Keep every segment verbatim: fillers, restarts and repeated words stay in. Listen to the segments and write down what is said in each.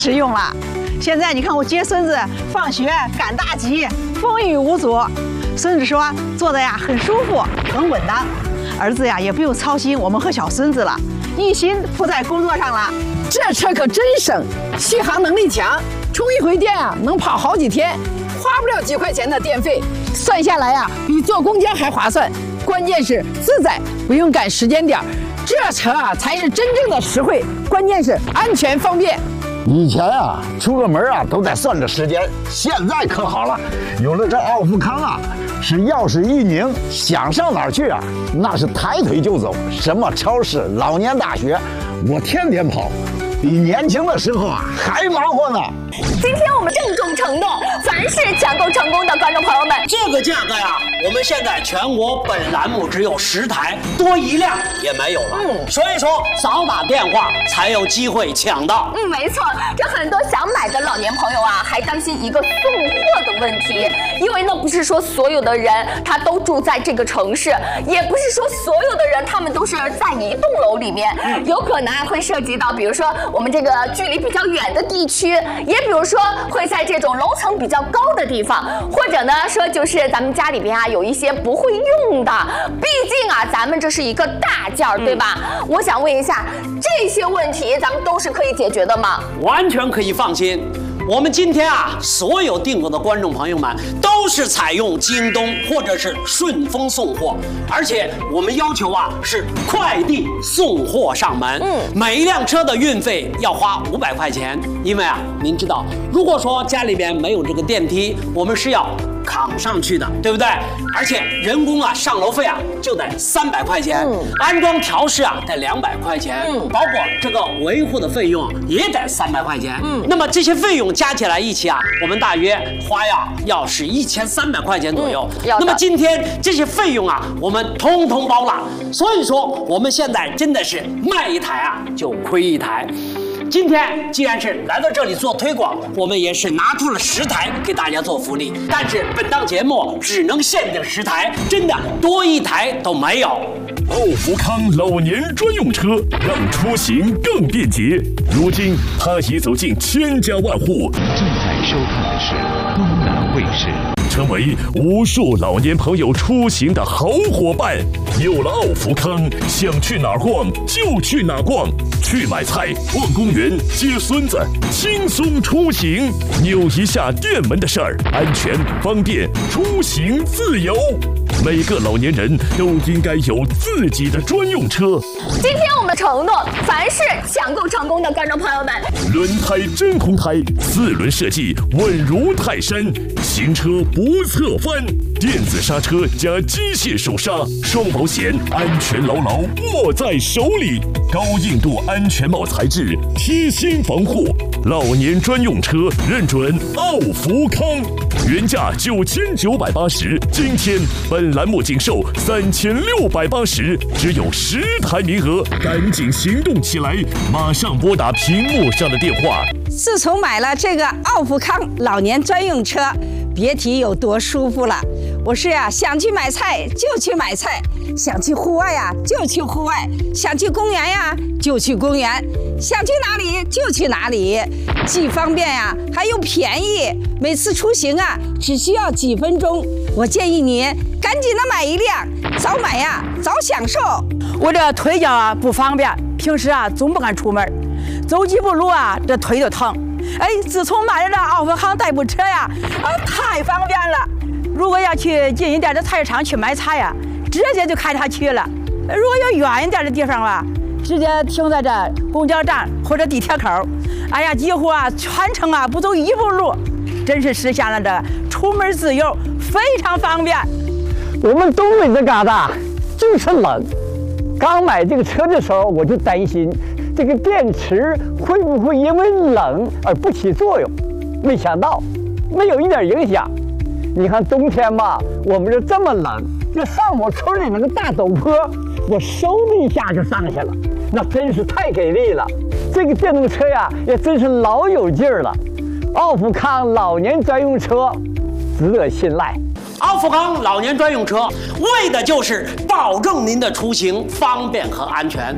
实用了。现在你看我接孙子放学赶大集，风雨无阻。孙子说坐的呀很舒服，很稳当。儿子呀也不用操心我们和小孙子了，一心扑在工作上了。 这车可真省，续航能力强，充一回电啊能跑好几天，花不了几块钱的电费，算下来呀比坐公交还划算。关键是自在，不用赶时间点，这车啊才是真正的实惠，关键是安全方便。 以前啊，出个门啊都得算着时间，现在可好了，有了这奥富康啊，是钥匙一拧，想上哪儿去啊，那是抬腿就走，什么超市、老年大学，我天天跑，比年轻的时候啊还忙活呢。 今天我们郑重承诺，凡是抢购成功的观众朋友们， 这个价格呀，我们现在全国本栏目只有十台，多一辆也没有了。嗯，所以说早打电话才有机会抢到。 嗯，没错，这很多想买的老年朋友啊，还担心一个送货的问题，因为呢，不是说所有的人他都住在这个城市，也不是说所有的人他们都是在一栋楼里面，嗯、有可能会涉及到，比如说我们这个距离比较远的地区，也比如说会在这种楼层比较高的地方，或者呢说就是咱们家里边啊有一些不会用的，毕竟啊咱们这是一个大件儿，对吧？嗯、我想问一下，这些问题咱们都是可以解决的吗？ 完全可以放心。我们今天啊，所有订购的观众朋友们都是采用京东或者是顺丰送货，而且我们要求啊是快递送货上门。嗯，每一辆车的运费要花五百块钱，因为啊，您知道，如果说家里边没有这个电梯，我们是要扛上去的，对不对？而且人工啊上楼费啊就得三百块钱，嗯、安装调试啊得两百块钱，嗯、包括这个维护的费用也得三百块钱。嗯，那么这些费用加起来一起啊，我们大约花呀要是一千三百块钱左右。嗯、那么今天这些费用啊，我们通通包了。所以说我们现在真的是卖一台啊就亏一台。今天既然是来到这里做推广，我们也是拿出了十台给大家做福利，但是本档节目只能限定十台，真的多一台都没有。 奥福康老年专用车让出行更便捷，如今它已走进千家万户。 正在收看的是东南卫视， 成为无数老年朋友出行的好伙伴。有了奥福康，想去哪儿逛就去哪儿逛，去买菜、逛公园、接孙子，轻松出行。扭一下电门的事儿，安全、方便，出行自由。每个老年人都应该有自己的专用车。 今天我们承诺，凡是抢购成功的观众朋友们， 轮胎真空胎，四轮设计稳如泰山，行车不侧翻，电子刹车加机械手刹，双保险，安全牢牢握在手里。高硬度安全帽材质，贴心防护，老年专用车认准奥福康，原价九千九百八十，今天本栏目仅售三千六百八十，只有十台名额，赶紧行动起来，马上拨打屏幕上的电话。 自从买了这个奥福康老年专用车，别提有多舒服了。我是呀、啊，想去买菜就去买菜，想去户外呀、啊、就去户外，想去公园呀、啊、就去公园，想去哪里就去哪里，既方便呀、啊、还又便宜。每次出行啊只需要几分钟，我建议你赶紧的买一辆，早买呀早享受。 我这腿脚啊不方便，平时啊总不敢出门，走几步路啊这腿就疼。哎，自从买了这奥福康代步车呀，啊太方便了。如果要去近一点的菜市场去买菜呀，直接就开它去了。如果要远一点的地方吧，直接停在这公交站或者地铁口。哎呀，几乎啊全程啊不走一步路，真是实现了这出门自由，非常方便。 我们东北这旮瘩就是冷，刚买这个车的时候我就担心这个电池会不会因为冷而不起作用，没想到没有一点影响。你看冬天吧，我们这这么冷，就上我村里那个大陡坡，我嗖的一下就上去了，那真是太给力了。这个电动车呀，也真是老有劲儿了。奥福康老年专用车，值得信赖。 奥福康老年专用车为的就是保证您的出行方便和安全。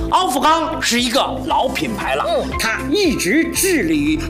奥富康是一个老品牌了，它一直致力于